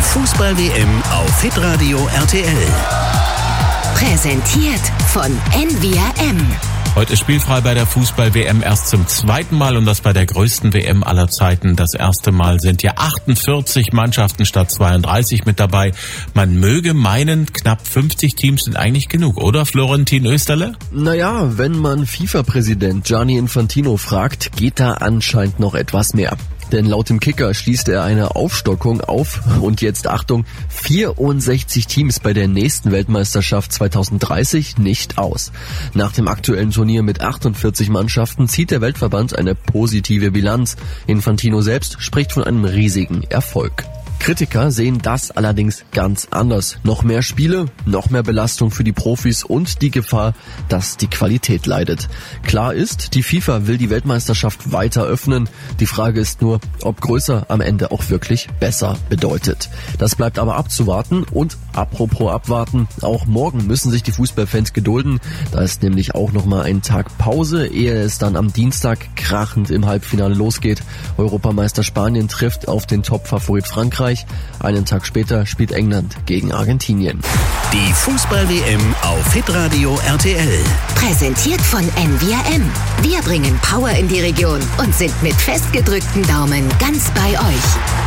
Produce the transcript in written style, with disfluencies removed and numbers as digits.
Fußball-WM auf hitradio RTL. Präsentiert von NVRM. Heute ist spielfrei bei der Fußball-WM erst zum zweiten Mal und das bei der größten WM aller Zeiten. Das erste Mal sind ja 48 Mannschaften statt 32 mit dabei. Man möge meinen, knapp 50 Teams sind eigentlich genug, oder Florentin Österle? Naja, wenn man FIFA-Präsident Gianni Infantino fragt, geht da anscheinend noch etwas mehr. Denn laut dem Kicker schließt er eine Aufstockung auf, und jetzt Achtung, 64 Teams bei der nächsten Weltmeisterschaft 2030 nicht aus. Nach dem aktuellen Turnier mit 48 Mannschaften zieht der Weltverband eine positive Bilanz. Infantino selbst spricht von einem riesigen Erfolg. Kritiker sehen das allerdings ganz anders. Noch mehr Spiele, noch mehr Belastung für die Profis und die Gefahr, dass die Qualität leidet. Klar ist, die FIFA will die Weltmeisterschaft weiter öffnen. Die Frage ist nur, ob größer am Ende auch wirklich besser bedeutet. Das bleibt aber abzuwarten. Und apropos abwarten, auch morgen müssen sich die Fußballfans gedulden. Da ist nämlich auch nochmal ein Tag Pause, ehe es dann am Dienstag krachend im Halbfinale losgeht. Europameister Spanien trifft auf den Top-Favorit Frankreich. Einen Tag später spielt England gegen Argentinien. Die Fußball-WM auf hitradio RTL. Präsentiert von NVRM. Wir bringen Power in die Region und sind mit festgedrückten Daumen ganz bei euch.